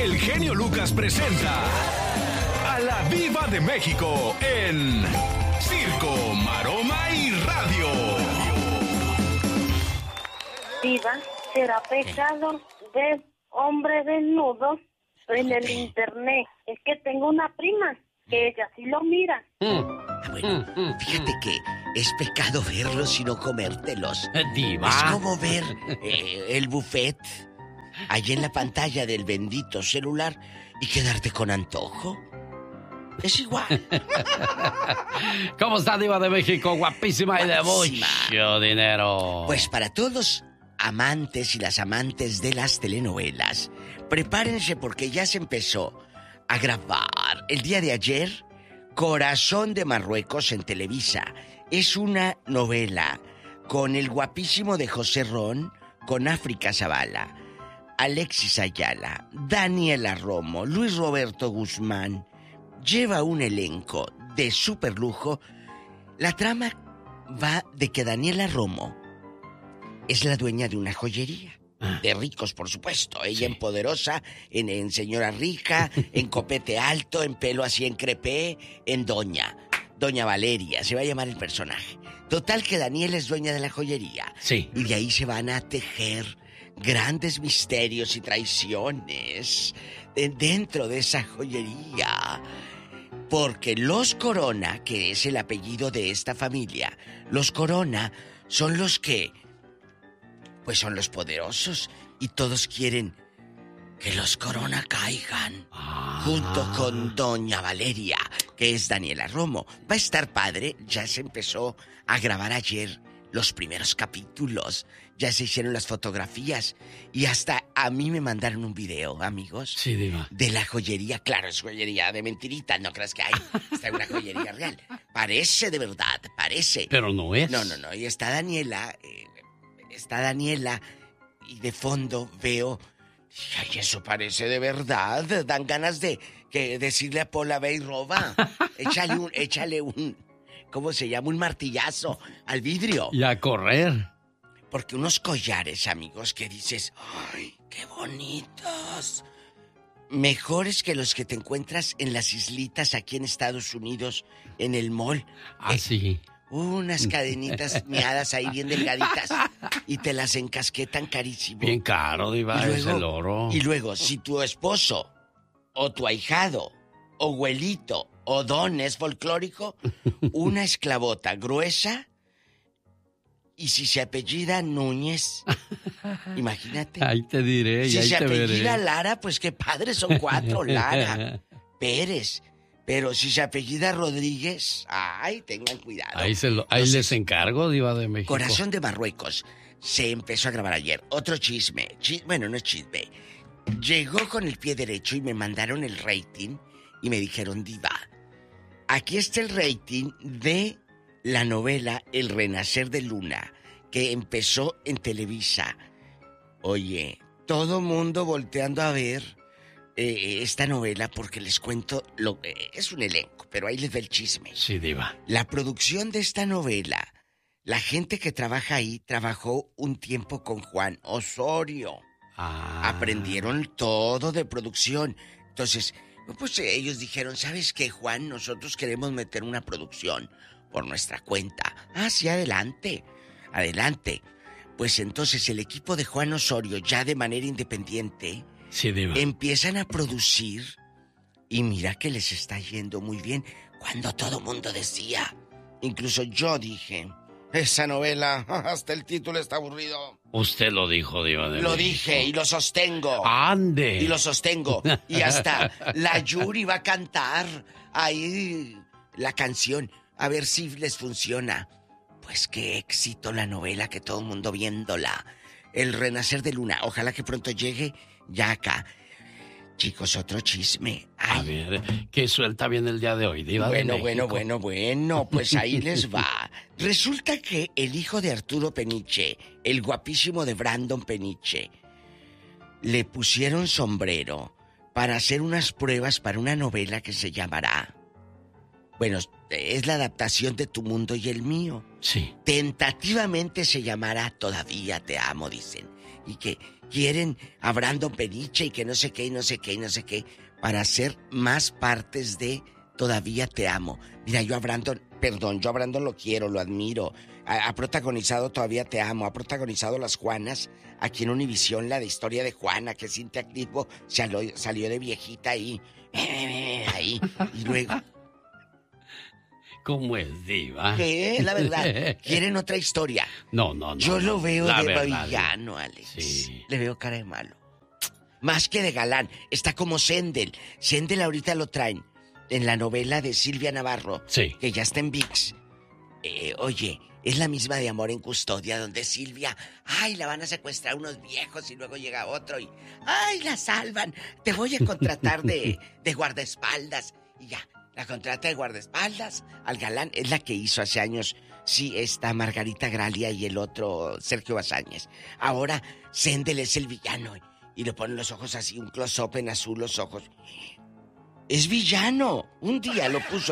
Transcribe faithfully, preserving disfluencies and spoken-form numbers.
el genio Lucas presenta a la Diva de México en Circo, Maroma y Radio. Diva, ¿será pecado ver hombre desnudo en el internet? Es que tengo una prima que ella sí lo mira. Ah, bueno, fíjate que es pecado verlos y no comértelos. Diva. Es como ver eh, el buffet ahí en la pantalla del bendito celular y quedarte con antojo. Es igual. ¿Cómo está, Diva de México? Guapísima y de Guapísima. mucho dinero. Pues para todos los amantes y las amantes de las telenovelas, prepárense porque ya se empezó a grabar el día de ayer Corazón de Marruecos en Televisa. Es una novela con el guapísimo de José Ron, con África Zavala, Alexis Ayala, Daniela Romo, Luis Roberto Guzmán. Lleva un elenco de superlujo. La trama va de que Daniela Romo es la dueña de una joyería. De ricos, por supuesto. Ella sí. En poderosa, en, en señora rica, en copete alto, en pelo así en crepé, en doña. Doña Valeria, se va a llamar el personaje. Total que Daniela es dueña de la joyería. Sí. Y de ahí se van a tejer grandes misterios y traiciones dentro de esa joyería. Porque los Corona, que es el apellido de esta familia, los Corona son los que, pues son los poderosos y todos quieren que los Corona caigan. Ah. Junto con Doña Valeria, que es Daniela Romo. Va a estar padre, ya se empezó a grabar ayer los primeros capítulos. Ya se hicieron las fotografías y hasta a mí me mandaron un video, amigos. Sí, Diva. De la joyería. Claro, es joyería de mentirita, no creas que hay. Está una joyería real. Parece de verdad, parece. Pero no es. No, no, no. Y está Daniela, eh, está Daniela y de fondo veo... Ay, eso parece de verdad. Dan ganas de que decirle a Pola, ve y roba. Échale un, échale un... ¿Cómo se llama? Un martillazo al vidrio. Y a correr. Porque unos collares, amigos, que dices, ¡ay, qué bonitos! Mejores que los que te encuentras en las islitas aquí en Estados Unidos, en el mall. Ah, eh, sí. Unas cadenitas miadas ahí bien delgaditas y te las encasquetan carísimo. Bien caro, Diva, es el oro. Y luego, si tu esposo, o tu ahijado, o abuelito, o don es folclórico, una esclavota gruesa... Y si se apellida Núñez, imagínate. Ahí te diré, y si ahí se te veré. apellida Lara, pues qué padre, son cuatro, Lara, Pérez. Pero si se apellida Rodríguez, ay, tengan cuidado. Ahí, se lo, ahí Entonces, les encargo, Diva de México. Corazón de Marruecos se empezó a grabar ayer. Otro chisme, Chis, bueno, no es chisme. Llegó con el pie derecho y me mandaron el rating y me dijeron, Diva, aquí está el rating de... la novela El Renacer de Luna, que empezó en Televisa. Oye, todo mundo volteando a ver eh, esta novela porque les cuento, lo, eh, es un elenco, pero ahí les da el chisme. Sí, Diva. La producción de esta novela, la gente que trabaja ahí trabajó un tiempo con Juan Osorio. Ah. Aprendieron todo de producción. Entonces, pues ellos dijeron, ¿sabes qué, Juan? Nosotros queremos meter una producción por nuestra cuenta. Ah, sí, adelante. Adelante. Pues entonces el equipo de Juan Osorio, ya de manera independiente, sí, Diva, empiezan a producir y mira que les está yendo muy bien cuando todo mundo decía, incluso yo dije, esa novela, hasta el título está aburrido. Usted lo dijo, Diva de Lo México. dije y lo sostengo. ¡Ande! Y lo sostengo. Y hasta la Yuri va a cantar ahí la canción. A ver si les funciona. Pues qué éxito la novela, que todo el mundo viéndola. El Renacer de Luna. Ojalá que pronto llegue ya acá. Chicos, otro chisme. Ay. A ver, ¿qué suelta bien el día de hoy, Diva Bueno, de México? bueno, bueno, bueno. Pues ahí les va. Resulta que el hijo de Arturo Peniche, el guapísimo de Brandon Peniche, le pusieron sombrero para hacer unas pruebas para una novela que se llamará... Bueno, es la adaptación de Tu Mundo y el Mío. Sí. Tentativamente se llamará Todavía te amo, dicen. y que quieren a Brandon Peniche y que no sé qué y no sé qué y no sé qué para hacer más partes de Todavía Te Amo. Mira, yo a Brandon, perdón, yo a Brandon lo quiero, lo admiro. Ha, ha protagonizado Todavía Te Amo, ha protagonizado Las Juanas, aquí en Univisión, la de Historia de Juana, que Cintia Clitbo salió, salió de viejita ahí, ahí, y luego... ¿Cómo es, diva? ¿Qué? La verdad, ¿quieren otra historia? No, no, no. Yo no, lo veo la de verdad, villano, Alex. Sí. Le veo cara de malo. Más que de galán. Está como Sendel. Sendel ahorita lo traen en la novela de Silvia Navarro. Sí. Que ya está en V I X. Eh, oye, es la misma de Amor en Custodia, donde Silvia, ay, la van a secuestrar unos viejos y luego llega otro y, ay, la salvan. Te voy a contratar de, de guardaespaldas. Y ya. La contrata de guardaespaldas al galán. Es la que hizo hace años, sí, esta Margarita Gralia y el otro Sergio Bazáñez. Ahora Sendel es el villano y le ponen los ojos así, un close-up en azul los ojos. Es villano. Un día lo puso